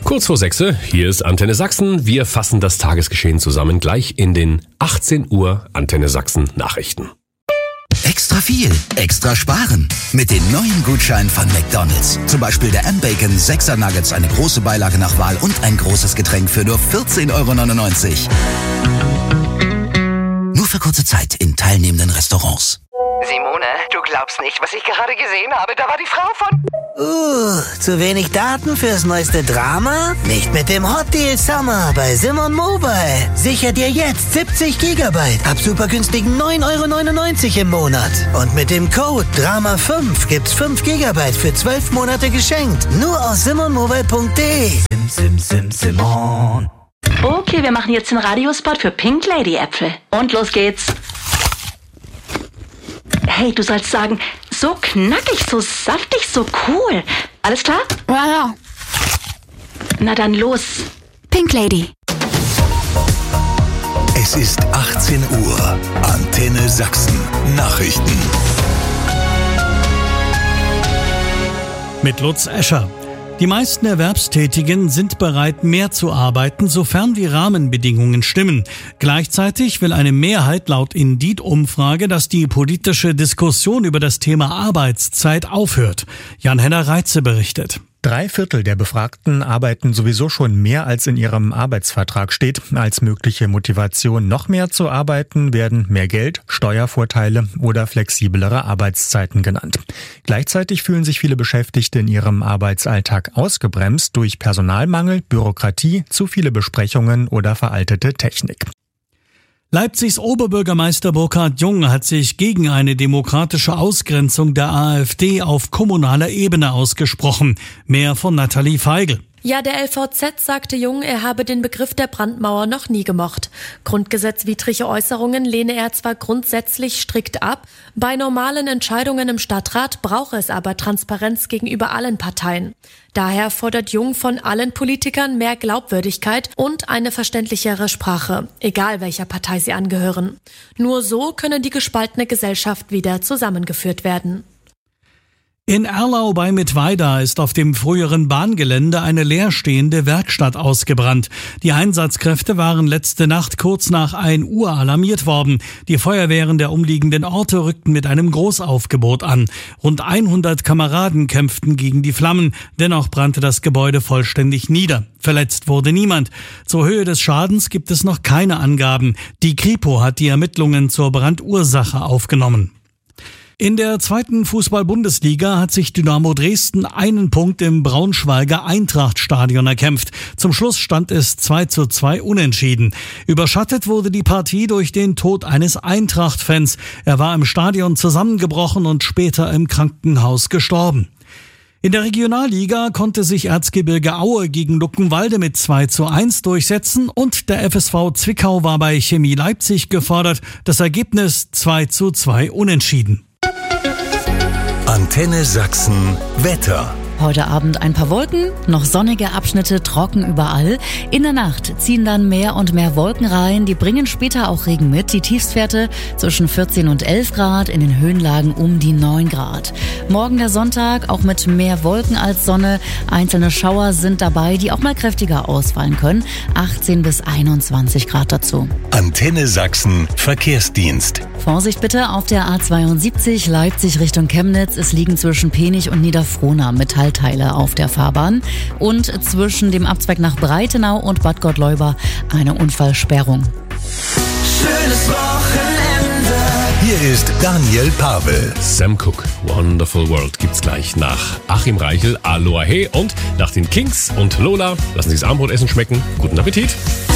Kurz vor 6, hier ist Antenne Sachsen. Wir fassen das Tagesgeschehen zusammen gleich in den 18 Uhr Antenne Sachsen Nachrichten. Extra viel, extra sparen. Mit den neuen Gutscheinen von McDonald's. Zum Beispiel der M-Bacon 6er Nuggets, eine große Beilage nach Wahl und ein großes Getränk für nur 14,99 €. Nur für kurze Zeit in teilnehmenden Restaurants. Simone, du glaubst nicht, was ich gerade gesehen habe. Da war die Frau von... Zu wenig Daten fürs neueste Drama? Nicht mit dem Hot Deal Summer bei Simon Mobile. Sicher dir jetzt 70 GB ab super günstigen 9,99 € im Monat. Und mit dem Code DRAMA5 gibt's 5 GB für 12 Monate geschenkt. Nur aus simonmobile.de. Simon. Okay, wir machen jetzt den Radiospot für Pink Lady Äpfel. Und los geht's. Hey, du sollst sagen, so knackig, so saftig, so cool. Alles klar? Ja. Na dann los. Pink Lady. Es ist 18 Uhr. Antenne Sachsen. Nachrichten. Mit Lutz Escher. Die meisten Erwerbstätigen sind bereit, mehr zu arbeiten, sofern die Rahmenbedingungen stimmen. Gleichzeitig will eine Mehrheit laut Indeed-Umfrage, dass die politische Diskussion über das Thema Arbeitszeit aufhört. Jan-Henner Reitze berichtet. 3/4 der Befragten arbeiten sowieso schon mehr, als in ihrem Arbeitsvertrag steht. Als mögliche Motivation, noch mehr zu arbeiten, werden mehr Geld, Steuervorteile oder flexiblere Arbeitszeiten genannt. Gleichzeitig fühlen sich viele Beschäftigte in ihrem Arbeitsalltag ausgebremst durch Personalmangel, Bürokratie, zu viele Besprechungen oder veraltete Technik. Leipzigs Oberbürgermeister Burkhard Jung hat sich gegen eine demokratische Ausgrenzung der AfD auf kommunaler Ebene ausgesprochen. Mehr von Nathalie Feigl. Ja, der LVZ sagte Jung, er habe den Begriff der Brandmauer noch nie gemocht. Grundgesetzwidrige Äußerungen lehne er zwar grundsätzlich strikt ab, bei normalen Entscheidungen im Stadtrat brauche es aber Transparenz gegenüber allen Parteien. Daher fordert Jung von allen Politikern mehr Glaubwürdigkeit und eine verständlichere Sprache, egal welcher Partei sie angehören. Nur so könne die gespaltene Gesellschaft wieder zusammengeführt werden. In Erlau bei Mittweida ist auf dem früheren Bahngelände eine leerstehende Werkstatt ausgebrannt. Die Einsatzkräfte waren letzte Nacht kurz nach 1 Uhr alarmiert worden. Die Feuerwehren der umliegenden Orte rückten mit einem Großaufgebot an. Rund 100 Kameraden kämpften gegen die Flammen. Dennoch brannte das Gebäude vollständig nieder. Verletzt wurde niemand. Zur Höhe des Schadens gibt es noch keine Angaben. Die Kripo hat die Ermittlungen zur Brandursache aufgenommen. In der 2. Fußball-Bundesliga hat sich Dynamo Dresden einen Punkt im Braunschweiger Eintracht-Stadion erkämpft. Zum Schluss stand es 2:2 unentschieden. Überschattet wurde die Partie durch den Tod eines Eintracht-Fans. Er war im Stadion zusammengebrochen und später im Krankenhaus gestorben. In der Regionalliga konnte sich Erzgebirge Aue gegen Luckenwalde mit 2:1 durchsetzen und der FSV Zwickau war bei Chemie Leipzig gefordert. Das Ergebnis 2:2 unentschieden. Antenne Sachsen Wetter. Heute Abend ein paar Wolken, noch sonnige Abschnitte, trocken überall. In der Nacht ziehen dann mehr und mehr Wolken rein, die bringen später auch Regen mit. Die Tiefstwerte zwischen 14 und 11 Grad, in den Höhenlagen um die 9 Grad. Morgen der Sonntag, auch mit mehr Wolken als Sonne. Einzelne Schauer sind dabei, die auch mal kräftiger ausfallen können. 18 bis 21 Grad dazu. Antenne Sachsen Verkehrsdienst. Vorsicht bitte auf der A72 Leipzig Richtung Chemnitz. Es liegen zwischen Penich und Niederfrohna Metallteile auf der Fahrbahn und zwischen dem Abzweig nach Breitenau und Bad Gottleuba eine Unfallsperrung. Schönes Wochenende. Hier ist Daniel Pavel. Sam Cooke, Wonderful World gibt's gleich nach Achim Reichel, Aloha Hey und nach den Kings und Lola. Lassen Sie das Armbrot essen schmecken. Guten Appetit.